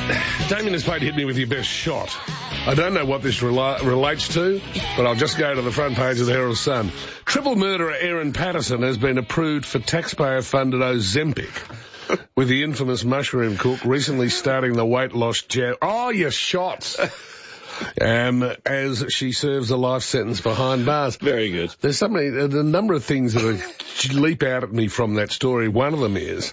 Damien has played Hit Me With Your Best Shot. I don't know what this relates to, but I'll just go to the front page of the Herald Sun. Triple murderer Erin Patterson has been approved for taxpayer-funded Ozempic, with the infamous mushroom cook recently starting the weight loss Oh, your shots! As she serves a life sentence behind bars. Very good. There's a number of things that leap out at me from that story. One of them is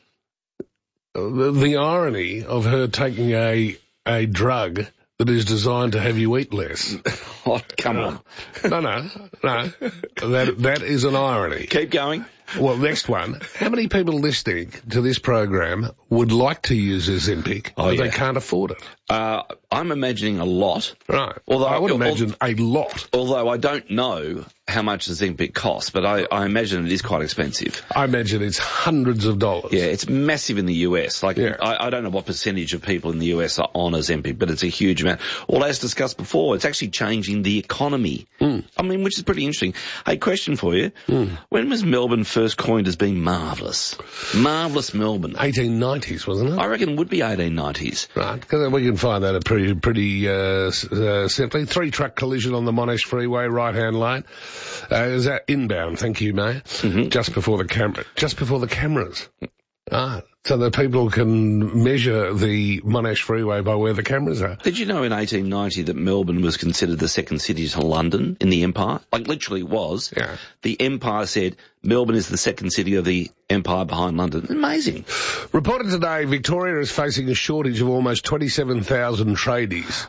the irony of her taking a drug that is designed to have you eat less. Oh, come on. No. That is an irony. Keep going. Well, next one. How many people listening to this program would like to use Ozempic, but they can't afford it? I'm imagining a lot. Right. Although I would imagine a lot. Although I don't know how much Ozempic costs, but I imagine it is quite expensive. I imagine it's hundreds of dollars. Yeah, it's massive in the US. I don't know what percentage of people in the US are on Ozempic, but it's a huge amount. Well, as discussed before, it's actually changing the economy. I mean, which is pretty interesting. Hey, question for you. When was Melbourne first coined as being marvellous? Marvellous Melbourne. 1890s, wasn't it? I reckon it would be 1890s. Right, because we can find that pretty simply. 3-truck collision on the Monash Freeway, right-hand lane. Is that inbound? Thank you, Mayor. Just before the cameras. So that people can measure the Monash Freeway by where the cameras are. Did you know in 1890 that Melbourne was considered the second city to London in the Empire? Like, literally was. Yeah. The Empire said Melbourne is the second city of the Empire behind London. Amazing. Reported today, Victoria is facing a shortage of almost 27,000 tradies.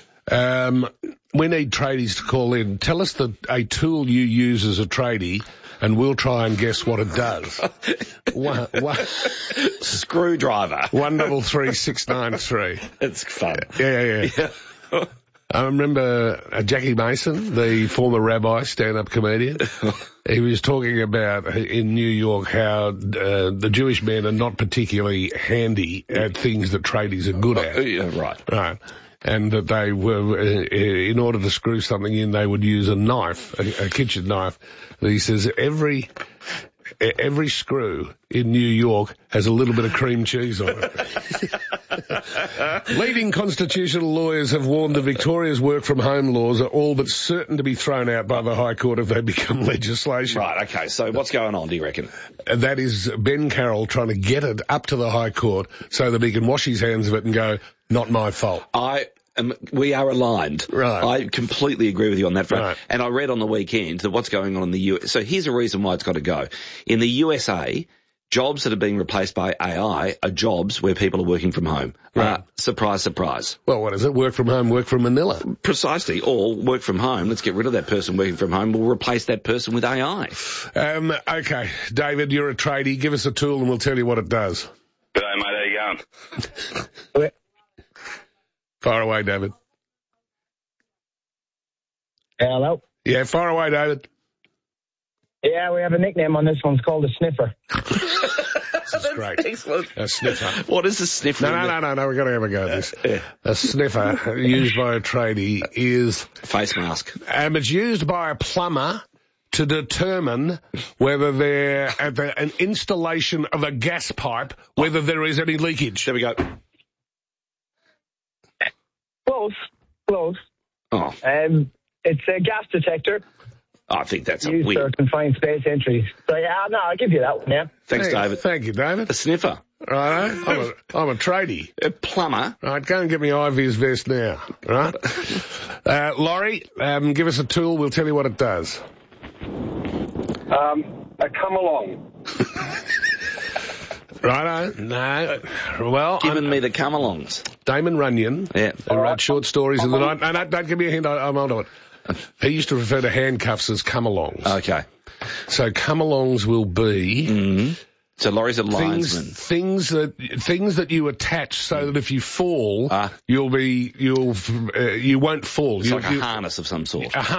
We need tradies to call in. Tell us a tool you use as a tradie, and we'll try and guess what it does. Screwdriver. 133693. It's fun. Yeah. I remember Jackie Mason, the former rabbi, stand-up comedian. He was talking about in New York how the Jewish men are not particularly handy at things that tradies are good at. Yeah, right. Right. And that they were, in order to screw something in, they would use a knife, a kitchen knife. He says every screw in New York has a little bit of cream cheese on it. Leading constitutional lawyers have warned that Victoria's work-from-home laws are all but certain to be thrown out by the High Court if they become legislation. Right, okay, so what's going on, do you reckon? That is Ben Carroll trying to get it up to the High Court so that he can wash his hands of it and go, not my fault. We are aligned. Right. I completely agree with you on that front. Right. And I read on the weekend that what's going on in the US. So here's a reason why it's got to go. In the USA, jobs that are being replaced by AI are jobs where people are working from home. Right. Surprise, surprise. Well, what is it? Work from home, work from Manila. Precisely. Or work from home. Let's get rid of that person working from home. We'll replace that person with AI. Okay. David, you're a tradie. Give us a tool and we'll tell you what it does. G'day, mate. How you going? Fire away, David. Hello? Yeah, fire away, David. Yeah, we have a nickname on this one. It's called a sniffer. This is great. Excellent. A sniffer. What is a sniffer? No, we've got to have a go at this. A sniffer used by a tradie is... Face mask. It's used by a plumber to determine whether they're at an installation of a gas pipe, whether there is any leakage. There we go. Close. Oh. It's a gas detector. I think that's a used for weird. confined space entries. So, I'll give you that one, yeah. Thanks, David. Thank you, David. A sniffer. Right, I'm a tradie. A plumber. Right, go and get me Ivy's vest now, right? Laurie, give us a tool, we'll tell you what it does. A come along. Righto. No. Well, Giving me the come-alongs. Damon Runyon, who wrote short stories in the night. No, don't give me a hint. I'm onto it. He used to refer to handcuffs as come-alongs. Okay. So come-alongs will be... So Laurie's a linesman. Things that you attach so that if you fall, you won't fall. It's like a harness of some sort.